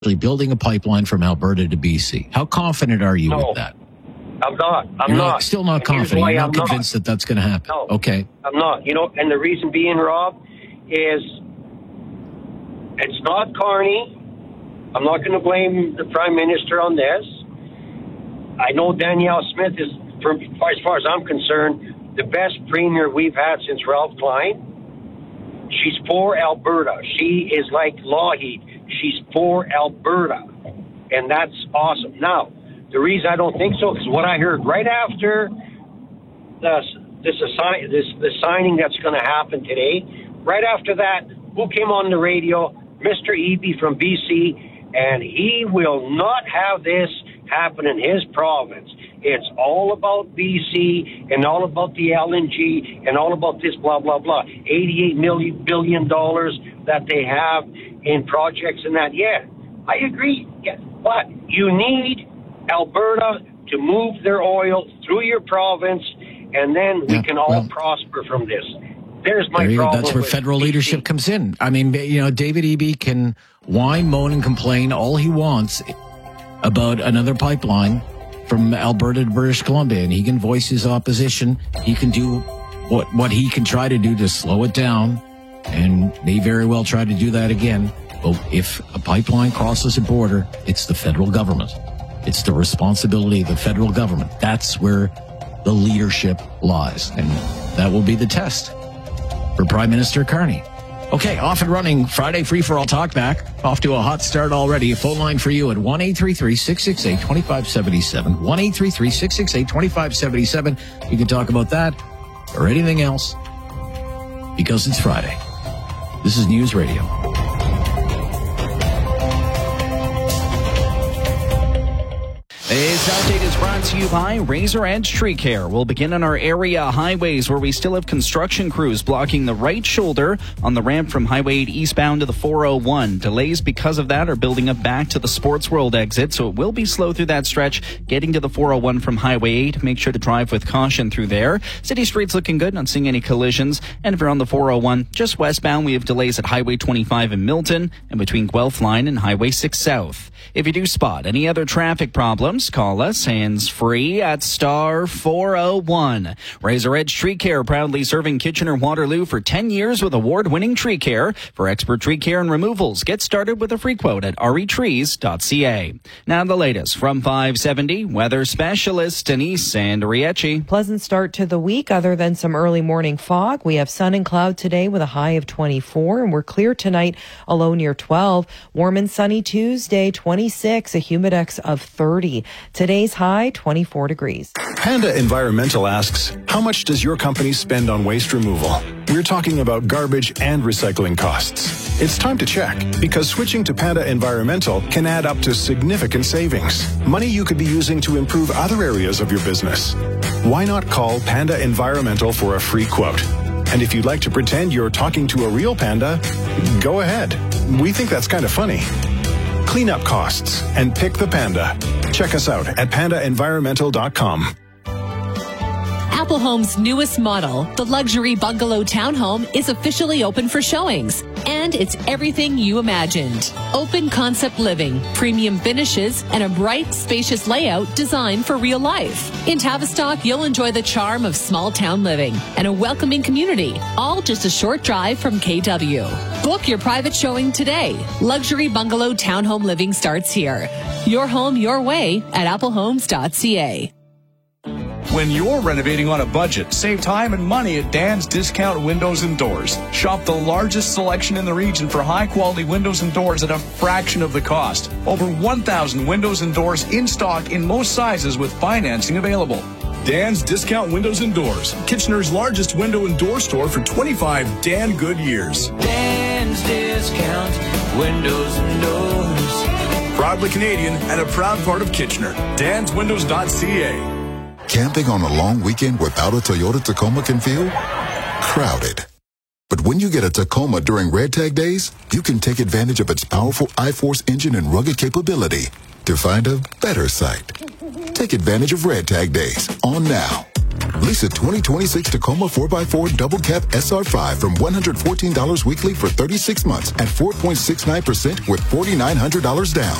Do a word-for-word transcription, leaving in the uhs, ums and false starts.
building a pipeline from Alberta to B C. How confident are you no, with that? I'm not. I'm You're not. not. Still not confident. You're not I'm convinced not. that that's going to happen. No, okay. I'm not. You know, and the reason being, Rob, is it's not Carney. I'm not going to blame the Prime Minister on this. I know Danielle Smith is, for, as far as I'm concerned, the best premier we've had since Ralph Klein. She's for Alberta. She is like Lougheed. She's for Alberta. And that's awesome. Now, the reason I don't think so is what I heard right after the, this, assign, this the signing that's going to happen today. Right after that, who came on the radio? Mister Eby from B C, and he will not have this happen in his province. It's all about B C and all about the L N G and all about this blah, blah, blah. eighty-eight million billion dollars that they have in projects and that. Yeah, I agree. Yeah, but you need Alberta to move their oil through your province, and then we yeah, can all well, prosper from this. There's my there problem. That's where federal B C. Leadership comes in. I mean, you know, David Eby can whine, moan, and complain all he wants about another pipeline from Alberta to British Columbia, and he can voice his opposition. He can do what what he can try to do to slow it down, and may very well try to do that again. But if a pipeline crosses a border, it's the federal government. It's the responsibility of the federal government. That's where the leadership lies, and that will be the test for Prime Minister Carney. Okay, off and running. Friday free-for-all talkback. Off to a hot start already. A phone line for you at one eight three three, six six eight, two five seven seven. one eight three three, six six eight, two five seven seven. You can talk about that or anything else because it's Friday. This is News Radio. This update is brought to you by Razor Edge Tree Care. We'll begin on our area highways where we still have construction crews blocking the right shoulder on the ramp from Highway eight eastbound to the four oh one. Delays because of that are building up back to the Sports World exit, so it will be slow through that stretch. Getting to the four oh one from Highway eight, make sure to drive with caution through there. City Street's looking good, not seeing any collisions. And if you're on the four oh one, just westbound, we have delays at Highway twenty-five in Milton and between Guelph Line and Highway six South. If you do spot any other traffic problems, call us hands-free at star four oh one. Razor Edge Tree Care, proudly serving Kitchener-Waterloo for ten years with award-winning tree care. For expert tree care and removals, get started with a free quote at r e trees dot c a. Now the latest from five seventy, weather specialist Denise Sanderieci. Pleasant start to the week other than some early morning fog. We have sun and cloud today with a high of twenty-four, and we're clear tonight, a low near twelve. Warm and sunny Tuesday, twenty-six, a humidex of thirty. Today's high, twenty-four degrees. Panda Environmental asks, how much does your company spend on waste removal? We're talking about garbage and recycling costs. It's time to check, because switching to Panda Environmental can add up to significant savings. Money you could be using to improve other areas of your business. Why not call Panda Environmental for a free quote? And if you'd like to pretend you're talking to a real panda, go ahead. We think that's kind of funny. Clean up costs and pick the Panda. Check us out at panda environmental dot com. Apple Home's newest model, the luxury bungalow townhome, is officially open for showings. And it's everything you imagined. Open concept living, premium finishes, and a bright, spacious layout designed for real life. In Tavistock, you'll enjoy the charm of small town living and a welcoming community, all just a short drive from K W. Book your private showing today. Luxury bungalow townhome living starts here. Your home, your way at apple homes dot c a. When you're renovating on a budget, save time and money at Dan's Discount Windows and Doors. Shop the largest selection in the region for high-quality windows and doors at a fraction of the cost. Over one thousand windows and doors in stock in most sizes with financing available. Dan's Discount Windows and Doors, Kitchener's largest window and door store for twenty-five Dan good years. Dan's Discount Windows and Doors. Proudly Canadian and a proud part of Kitchener. dans windows dot c a. Camping on a long weekend without a Toyota Tacoma can feel crowded. But when you get a Tacoma during Red Tag Days, you can take advantage of its powerful I-Force engine and rugged capability to find a better site. Take advantage of Red Tag Days on now. Lease a twenty twenty-six Tacoma four by four Double Cab S R five from one hundred fourteen dollars weekly for thirty-six months at four point six nine percent with four thousand nine hundred dollars down.